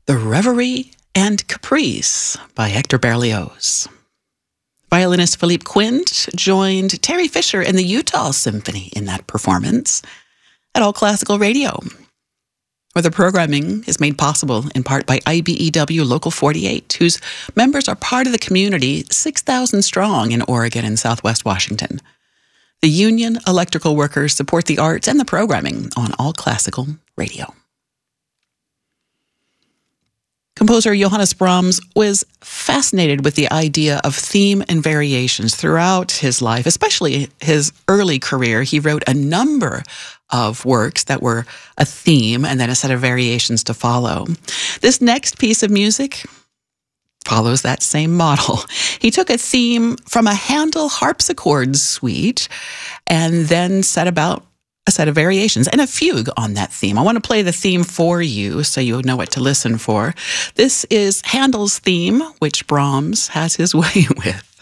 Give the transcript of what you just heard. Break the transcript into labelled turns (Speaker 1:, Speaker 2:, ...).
Speaker 1: The Reverie and Caprice by Hector Berlioz. Violinist Philippe Quint joined Terry Fisher in the Utah Symphony in that performance at All Classical Radio, where the programming is made possible in part by IBEW Local 48, whose members are part of the community 6,000 strong in Oregon and Southwest Washington. The union electrical workers support the arts and the programming on All Classical Radio. Composer Johannes Brahms was fascinated with the idea of theme and variations throughout his life, especially his early career. He wrote a number of works that were a theme and then a set of variations to follow. This next piece of music follows that same model. He took a theme from a Handel harpsichord suite and then set about a set of variations and a fugue on that theme. I want to play the theme for you so you know what to listen for. This is Handel's theme, which Brahms has his way with.